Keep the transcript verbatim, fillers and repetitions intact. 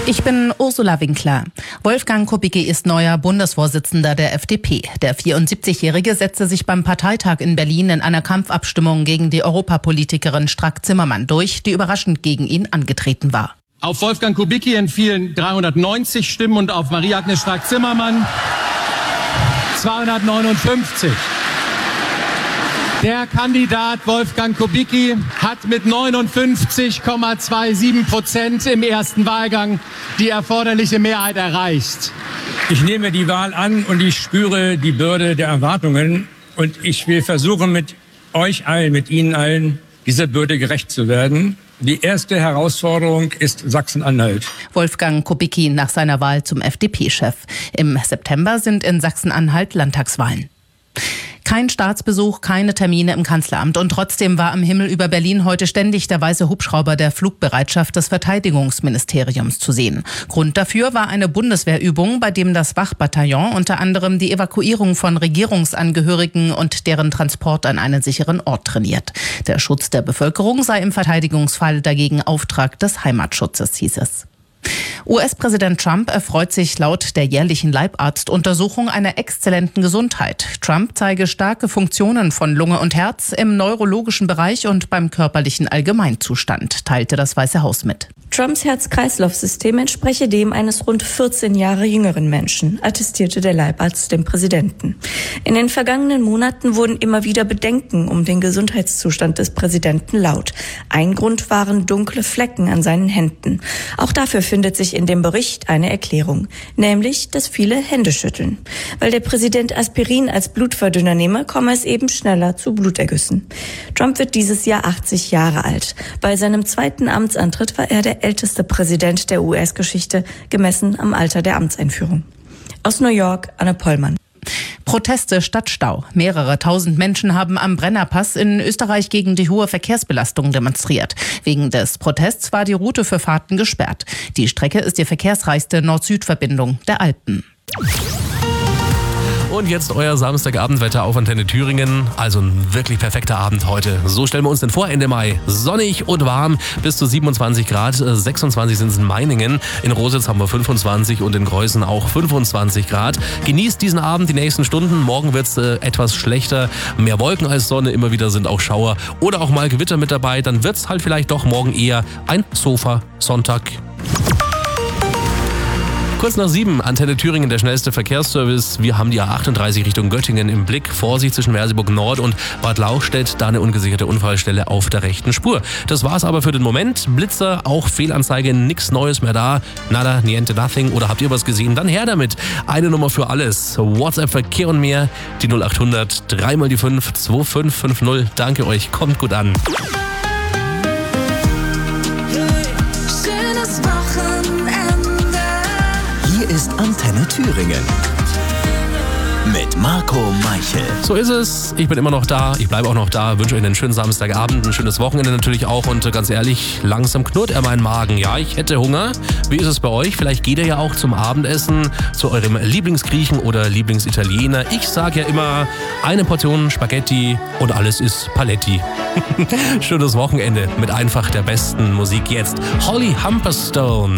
Ich bin Ursula Winkler. Wolfgang Kubicki ist neuer Bundesvorsitzender der F D P. Der vierundsiebzigjährige setzte sich beim Parteitag in Berlin in einer Kampfabstimmung gegen die Europapolitikerin Strack-Zimmermann durch, die überraschend gegen ihn angetreten war. Auf Wolfgang Kubicki entfielen dreihundertneunzig Stimmen und auf Marie-Agnes Strack-Zimmermann zweihundertneunundfünfzig. Der Kandidat Wolfgang Kubicki hat mit neunundfünfzig Komma siebenundzwanzig Prozent im ersten Wahlgang die erforderliche Mehrheit erreicht. Ich nehme die Wahl an und ich spüre die Bürde der Erwartungen. Und ich will versuchen, mit euch allen, mit Ihnen allen, dieser Bürde gerecht zu werden. Die erste Herausforderung ist Sachsen-Anhalt. Wolfgang Kubicki nach seiner Wahl zum F D P-Chef. Im September sind in Sachsen-Anhalt Landtagswahlen. Kein Staatsbesuch, keine Termine im Kanzleramt und trotzdem war am Himmel über Berlin heute ständig der weiße Hubschrauber der Flugbereitschaft des Verteidigungsministeriums zu sehen. Grund dafür war eine Bundeswehrübung, bei dem das Wachbataillon unter anderem die Evakuierung von Regierungsangehörigen und deren Transport an einen sicheren Ort trainiert. Der Schutz der Bevölkerung sei im Verteidigungsfall dagegen Auftrag des Heimatschutzes, hieß es. U S-Präsident Trump erfreut sich laut der jährlichen Leibarztuntersuchung einer exzellenten Gesundheit. Trump zeige starke Funktionen von Lunge und Herz im neurologischen Bereich und beim körperlichen Allgemeinzustand, teilte das Weiße Haus mit. Trumps Herz-Kreislauf-System entspreche dem eines rund vierzehn Jahre jüngeren Menschen, attestierte der Leibarzt dem Präsidenten. In den vergangenen Monaten wurden immer wieder Bedenken um den Gesundheitszustand des Präsidenten laut. Ein Grund waren dunkle Flecken an seinen Händen. Auch dafür findet sich in dem Bericht eine Erklärung, nämlich, dass viele Hände schütteln. Weil der Präsident Aspirin als Blutverdünner nehme, komme es eben schneller zu Blutergüssen. Trump wird dieses Jahr achtzig Jahre alt. Bei seinem zweiten Amtsantritt war er der älteste Präsident der U S-Geschichte, gemessen am Alter der Amtseinführung. Aus New York, Anne Pollmann. Proteste statt Stau. Mehrere tausend Menschen haben am Brennerpass in Österreich gegen die hohe Verkehrsbelastung demonstriert. Wegen des Protests war die Route für Fahrten gesperrt. Die Strecke ist die verkehrsreichste Nord-Süd-Verbindung der Alpen. Und jetzt euer Samstagabendwetter auf Antenne Thüringen. Also ein wirklich perfekter Abend heute. So stellen wir uns den vor, Ende Mai. Sonnig und warm, bis zu siebenundzwanzig Grad. sechsundzwanzig sind es in Meiningen. In Rositz haben wir fünfundzwanzig und in Greußen auch fünfundzwanzig Grad. Genießt diesen Abend, die nächsten Stunden. Morgen wird es äh, etwas schlechter. Mehr Wolken als Sonne. Immer wieder sind auch Schauer oder auch mal Gewitter mit dabei. Dann wird es halt vielleicht doch morgen eher ein Sofa-Sonntag. Kurz nach sieben, Antenne Thüringen, der schnellste Verkehrsservice. Wir haben die A achtunddreißig Richtung Göttingen im Blick. Vorsicht zwischen Merseburg Nord und Bad Lauchstädt. Da eine ungesicherte Unfallstelle auf der rechten Spur. Das war's aber für den Moment. Blitzer, auch Fehlanzeige, nichts Neues mehr da. Nada, niente, nothing. Oder habt ihr was gesehen? Dann her damit. Eine Nummer für alles. WhatsApp, Verkehr und mehr. Die null achthundert, dreimal die fünf, zwei fünf fünf null. Danke euch, kommt gut an. Ist Antenne Thüringen mit Marco Meichel. So ist es. Ich bin immer noch da. Ich bleibe auch noch da. Wünsche euch einen schönen Samstagabend, ein schönes Wochenende natürlich auch. Und ganz ehrlich, langsam knurrt er mein Magen. Ja, ich hätte Hunger. Wie ist es bei euch? Vielleicht geht ihr ja auch zum Abendessen zu eurem Lieblingsgriechen oder Lieblingsitaliener. Ich sage ja immer, eine Portion Spaghetti und alles ist Paletti. Schönes Wochenende mit einfach der besten Musik jetzt. Holly Humberstone.